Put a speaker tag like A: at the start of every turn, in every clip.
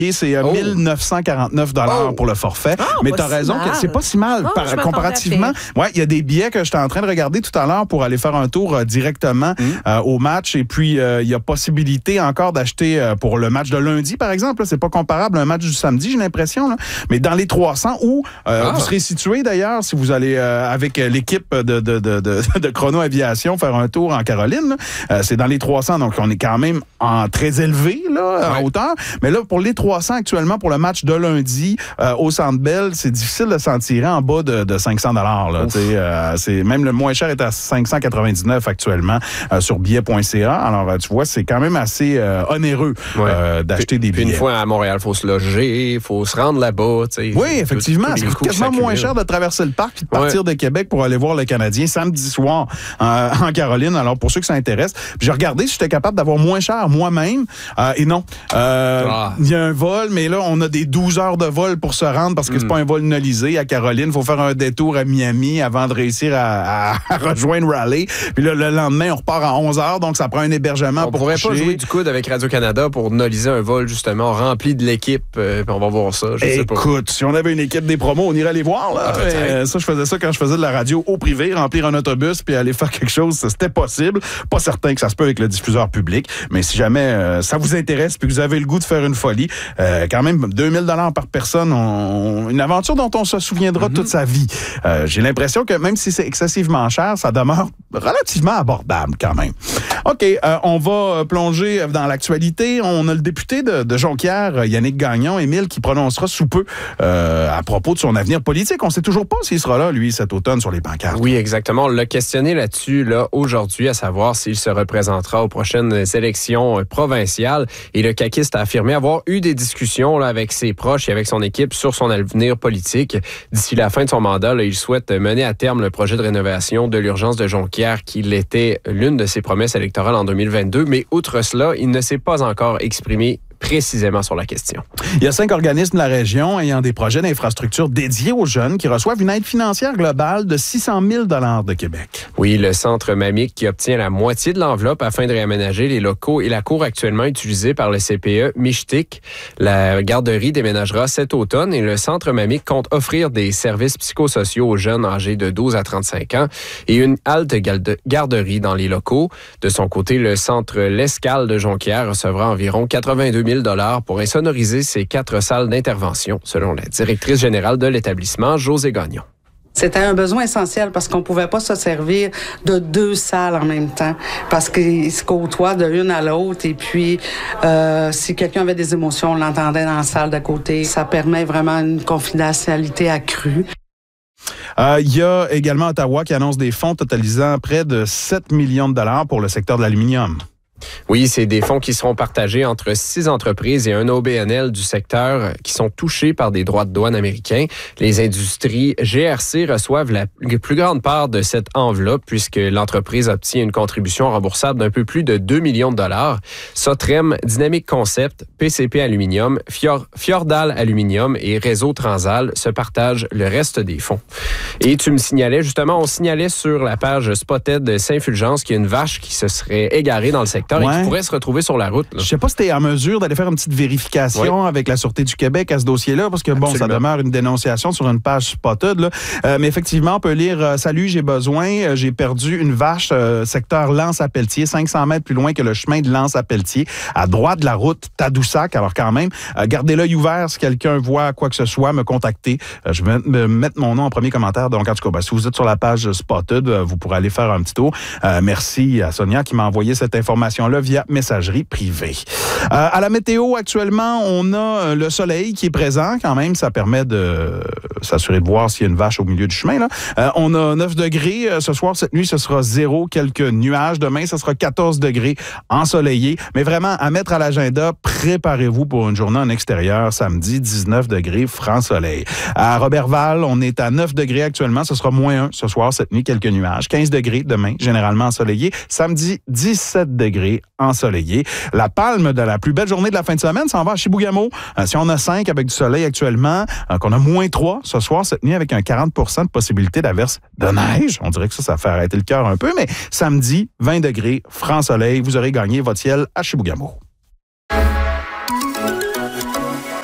A: C'est 1949 $ pour le forfait. Mais tu as raison que c'est pas si mal comparativement. Ouais, il y a des billets que j'étais en train de regarder tout à l'heure pour aller faire un tour directement au match. Et puis, il y a possibilité encore d'acheter pour le match de lundi, par exemple. Là, c'est pas comparable à un match du samedi, j'ai l'impression. Là. Mais dans les 300, où vous serez situé d'ailleurs, si vous allez avec l'équipe de Chrono Aviation faire un tour en Caroline, c'est dans les 300. Donc, on est quand même très élevé là, en hauteur. Mais là, pour les 300 actuellement, pour le match de lundi au Centre Bell, c'est difficile de s'en tirer en bas de 500 $. C'est même le moins cher est à 599 actuellement sur billet.ca. Alors, tu vois, c'est quand même assez onéreux d'acheter des billets.
B: Puis une fois à Montréal, il faut se loger, il faut se rendre là-bas.
A: Oui, effectivement. Ça coûte quasiment moins cher de traverser le parc et de partir de Québec pour aller voir le Canadien samedi soir en Caroline. Alors, pour ceux qui s'intéressent, j'ai regardé si j'étais capable d'avoir moins cher moi-même. Et non. Il y a un vol, mais là, on a des 12 heures de vol pour se rendre parce que c'est pas un vol nolisé à Caroline. Il faut faire un détour à Miami avant de réussir à rejoindre Raleigh. Puis là, le lendemain, on repart à 11 heures, donc ça prend un hébergement pour coucher. On pourrait pas jouer
B: du coude avec Radio-Canada pour noliser un vol, justement, rempli de l'équipe. Puis on va voir ça.
A: Écoute, si on avait une équipe des promos, on irait les voir. Là. Ça, je faisais ça quand je faisais de la radio au privé, remplir un autobus puis aller faire quelque chose, c'était possible. Pas certain que ça se peut avec le diffuseur public, mais si jamais ça vous intéresse puis que vous avez le goût de faire une folie, quand même 2000 $ par personne, une aventure dont on se souviendra toute sa vie. J'ai l'impression que même si c'est excessivement cher, ça demeure relativement abordable quand même. OK, on va plonger dans l'actualité. On a le député de Jonquière, Yannick Gagnon, Émile, qui prononcera sous peu à propos de son avenir politique. On ne sait toujours pas s'il sera là, lui, cet automne sur les pancartes.
B: Oui, exactement. On l'a questionné là-dessus aujourd'hui, à savoir s'il se représentera aux prochaines élections provinciales. Et le caquiste a affirmé avoir eu des discussions avec ses proches et avec son équipe sur son avenir politique. D'ici la fin de son mandat, il souhaite mener à terme le projet de rénovation de l'urgence de Jonquière, qui l'était l'une de ses promesses électorales en 2022. Mais outre cela, il ne s'est pas encore exprimé précisément sur la question.
A: Il y a 5 organismes de la région ayant des projets d'infrastructures dédiés aux jeunes qui reçoivent une aide financière globale de 600 000 $ de Québec.
B: Oui, le Centre Mamic qui obtient la moitié de l'enveloppe afin de réaménager les locaux et la cour actuellement utilisée par le CPE Michtik. La garderie déménagera cet automne et le Centre Mamic compte offrir des services psychosociaux aux jeunes âgés de 12 à 35 ans et une halte garderie dans les locaux. De son côté, le Centre L'Escale de Jonquière recevra environ 82 000 $ pour insonoriser ses 4 salles d'intervention, selon la directrice générale de l'établissement, Josée Gagnon.
C: C'était un besoin essentiel parce qu'on ne pouvait pas se servir de 2 salles en même temps parce qu'ils se côtoient de l'une à l'autre et puis si quelqu'un avait des émotions, on l'entendait dans la salle d'à côté. Ça permet vraiment une confidentialité accrue.
A: Il y a également Ottawa qui annonce des fonds totalisant près de 7 millions de $ pour le secteur de l'aluminium.
B: Oui, c'est des fonds qui seront partagés entre 6 entreprises et un OBNL du secteur qui sont touchés par des droits de douane américains. Les industries GRC reçoivent la plus grande part de cette enveloppe puisque l'entreprise obtient une contribution remboursable d'un peu plus de 2 millions de $. Sotrem, Dynamic Concept, PCP Aluminium, Fjordal Aluminium et Réseau Transal se partagent le reste des fonds. Et tu me signalais, justement, on signalait sur la page Spotted de Saint-Fulgence qu'il y a une vache qui se serait égarée dans le secteur et qui pourrait se retrouver sur la route.
A: Je ne sais pas si tu es en mesure d'aller faire une petite vérification avec la Sûreté du Québec à ce dossier-là, parce que bon, ça demeure une dénonciation sur une page Spotted. Là. Mais effectivement, on peut lire « Salut, j'ai besoin, j'ai perdu une vache, secteur Lens-à-Pelletier, 500 mètres plus loin que le chemin de Lens-à-Pelletier, à droite de la route Tadoussac. » Alors quand même, gardez l'œil ouvert si quelqu'un voit quoi que ce soit, me contacter. Je vais mettre mon nom en premier commentaire. Donc en tout cas, si vous êtes sur la page Spotted, vous pourrez aller faire un petit tour. Merci à Sonia qui m'a envoyé cette information-là via messagerie privée. À la météo, actuellement, on a le soleil qui est présent quand même. Ça permet de s'assurer de voir s'il y a une vache au milieu du chemin. Là. On a 9 degrés. Ce soir, cette nuit, ce sera 0, quelques nuages. Demain, ce sera 14 degrés ensoleillé. Mais vraiment, à mettre à l'agenda, préparez-vous pour une journée en extérieur. Samedi, 19 degrés, franc soleil. À Robertval, on est à 9 degrés actuellement. Ce sera -1 ce soir, cette nuit, quelques nuages. 15 degrés demain, généralement ensoleillé. Samedi, 17 degrés ensoleillé. La palme de la plus belle journée de la fin de semaine s'en va à Chibougamau. Si on a 5 avec du soleil actuellement, qu'on a -3 ce soir, cette nuit, avec un 40 % de possibilité d'averse de neige. On dirait que ça fait arrêter le cœur un peu, mais samedi, 20 degrés, franc soleil, vous aurez gagné votre ciel à Chibougamau.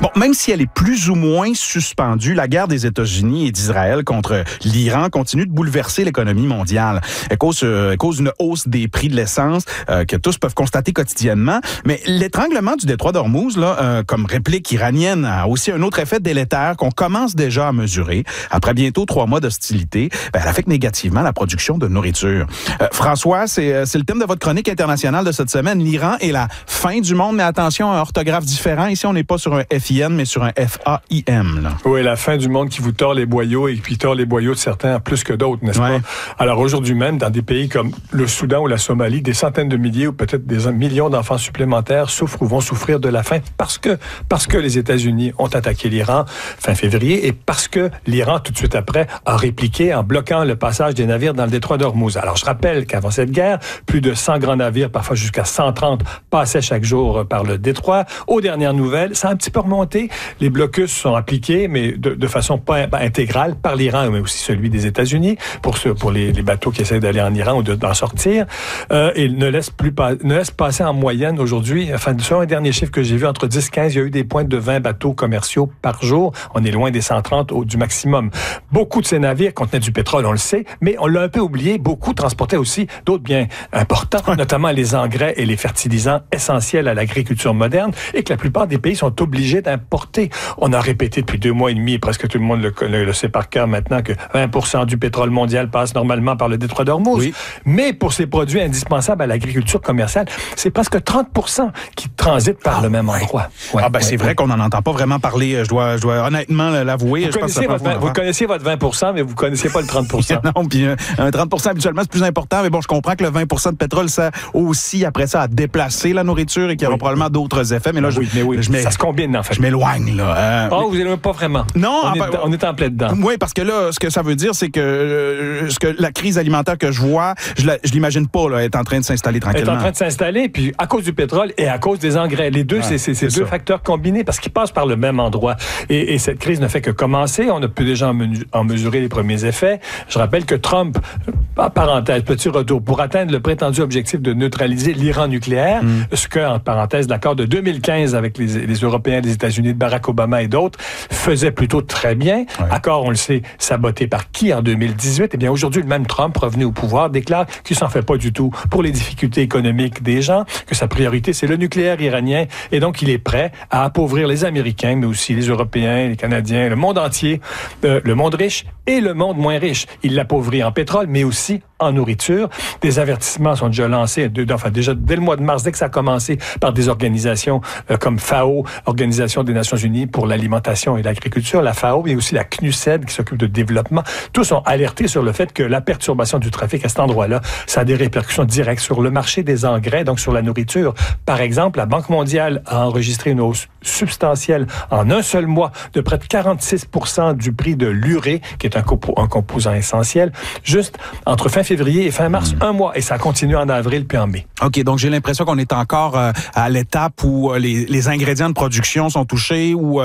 A: Bon, même si elle est plus ou moins suspendue, la guerre des États-Unis et d'Israël contre l'Iran continue de bouleverser l'économie mondiale. Elle cause une hausse des prix de l'essence que tous peuvent constater quotidiennement. Mais l'étranglement du détroit d'Ormuz, comme réplique iranienne, a aussi un autre effet délétère qu'on commence déjà à mesurer. Après bientôt 3 mois d'hostilité, elle affecte négativement la production de nourriture. François, c'est le thème de votre chronique internationale de cette semaine. L'Iran est la fin du monde, mais attention, un orthographe différent. Ici, on n'est pas sur un FIN, mais sur un FAIM. Là.
D: Oui, la fin du monde qui vous tord les boyaux et qui tord les boyaux de certains plus que d'autres, n'est-ce pas? Alors aujourd'hui même, dans des pays comme le Soudan ou la Somalie, des centaines de milliers ou peut-être des millions d'enfants supplémentaires souffrent ou vont souffrir de la faim parce que les États-Unis ont attaqué l'Iran fin février et parce que l'Iran, tout de suite après, a répliqué en bloquant le passage des navires dans le détroit d'Ormuz. Alors je rappelle qu'avant cette guerre, plus de 100 grands navires, parfois jusqu'à 130, passaient chaque jour par le détroit. Aux dernières nouvelles, ça a un petit peu remonté. Les blocus sont appliqués, mais de façon pas intégrale par l'Iran, mais aussi celui des États-Unis, pour les bateaux qui essaient d'aller en Iran ou d'en sortir. Et ne laisse passer en moyenne aujourd'hui, enfin, selon un dernier chiffre que j'ai vu, entre 10-15, il y a eu des pointes de 20 bateaux commerciaux par jour. On est loin des 130 du maximum. Beaucoup de ces navires contenaient du pétrole, on le sait, mais on l'a un peu oublié. Beaucoup transportaient aussi d'autres biens importants, notamment les engrais et les fertilisants essentiels à l'agriculture moderne et que la plupart des pays sont obligés d'importer. On a répété depuis 2 mois et demi, et presque tout le monde le sait par cœur maintenant, que 20% du pétrole mondial passe normalement par le détroit d'Ormuz. Oui. Mais pour ces produits indispensables à l'agriculture commerciale, c'est presque 30% qui transitent par le même endroit.
A: C'est vrai qu'on n'en entend pas vraiment parler. Je dois honnêtement l'avouer.
D: Vous connaissez votre 20%, mais vous ne connaissez pas le 30%.
A: Non, puis un 30% habituellement, c'est plus important. Mais bon, je comprends que le 20% de pétrole, ça aussi, après ça, à déplacer la nourriture et qu'il y aura probablement d'autres effets. Mais là,
D: ça se combine, en fait.
A: Je m'éloigne, là.
D: Vous n'êtes pas vraiment.
A: Non.
D: On est en plein dedans.
A: Oui, parce que là, ce que ça veut dire, c'est que la crise alimentaire que je vois, je l'imagine pas, là, est en train de s'installer tranquillement.
D: Elle est en train de s'installer, puis à cause du pétrole et à cause des engrais. Les deux, c'est deux facteurs combinés parce qu'ils passent par le même endroit. Et cette crise ne fait que commencer. On a pu déjà en mesurer les premiers effets. Je rappelle que Trump, parenthèse, petit retour, pour atteindre le prétendu objectif de neutraliser l'Iran nucléaire, ce que, en parenthèse, l'accord de 2015 avec les Européens, les États-Unis de Barack Obama et d'autres, faisait plutôt très bien. Accord, on le sait, saboté par qui en 2018? Eh bien, aujourd'hui, le même Trump, revenu au pouvoir, déclare qu'il s'en fait pas du tout pour les difficultés économiques des gens, que sa priorité, c'est le nucléaire iranien, et donc il est prêt à appauvrir les Américains, mais aussi les Européens, les Canadiens, le monde entier, le monde riche et le monde moins riche. Il l'appauvrit en pétrole, mais aussi en nourriture. Des avertissements sont déjà lancés, déjà dès le mois de mars, dès que ça a commencé, par des organisations comme FAO, Organisation des Nations Unies pour l'alimentation et l'agriculture, la FAO, mais aussi la CNUSED qui s'occupe de développement. Tous ont alerté sur le fait que la perturbation du trafic à cet endroit-là, ça a des répercussions directes sur le marché des engrais, donc sur la nourriture. Par exemple, la Banque mondiale a enregistré une hausse substantielle en un seul mois de près de 46% du prix de l'urée, qui est un composant essentiel, juste entre fin février et fin mars, un mois. Et ça continue en avril puis en mai.
A: OK, donc j'ai l'impression qu'on est encore à l'étape où les ingrédients de production sont touchés, où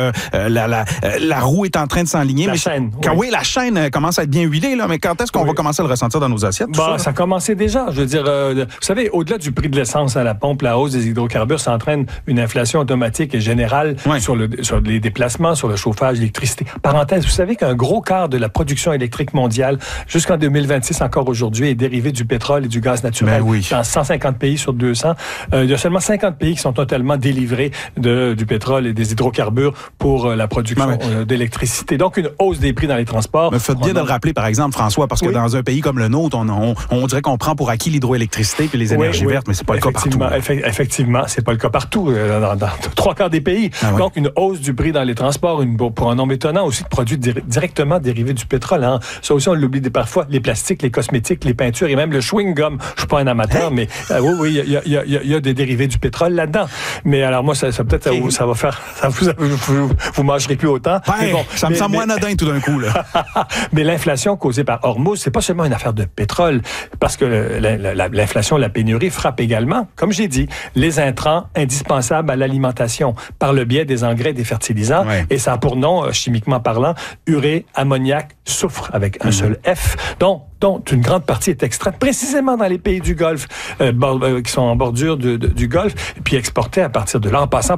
A: la roue est en train de s'enligner.
D: La chaîne.
A: La chaîne commence à être bien huilée, là, mais quand est-ce qu'on va commencer à le ressentir dans nos assiettes?
D: Ça a commencé déjà. Je veux dire, vous savez, au-delà du prix de l'essence à la pompe, la hausse des hydrocarbures, ça entraîne une inflation automatique et générale sur les déplacements, sur le chauffage, l'électricité. Parenthèse, vous savez qu'un gros quart de la production électrique mondiale, jusqu'en 2026 encore aujourd'hui, est dérivé du pétrole et du gaz naturel. Dans 150 pays sur 200. Il y a seulement 50 pays qui sont totalement délivrés du pétrole et des hydrocarbures pour la production d'électricité. Donc, une hausse des prix dans les transports.
A: Mais faites bien de le rappeler, par exemple, François, parce que dans un pays comme le nôtre, on dirait qu'on prend pour acquis l'hydroélectricité et les énergies vertes, mais c'est pas le cas partout.
D: Effectivement, c'est pas le cas partout, dans 3/4 des pays. Donc, une hausse du prix dans les transports, pour un nombre étonnant aussi de produits directement dérivés du pétrole. Hein. Ça aussi, on l'oublie parfois. Les plastiques, les cosmétiques, les peintures et même le chewing-gum. Je suis pas un amateur, mais il y a des dérivés du pétrole là-dedans. Mais alors moi, ça peut-être, ça va faire, vous mangerez plus autant.
A: Mais bon, ça me semble moins anodin tout d'un coup, là.
D: Mais l'inflation causée par Hormuz, c'est pas seulement une affaire de pétrole, parce que l'inflation, la pénurie frappe également, comme j'ai dit, les intrants indispensables à l'alimentation par le biais des engrais, des fertilisants, et ça a pour nom, chimiquement parlant, urée, ammoniac, soufre avec un seul F, dont une grande partie est extraite précisément dans les pays du Golfe, qui sont en bordure du Golfe, et puis exportée à partir de là, en passant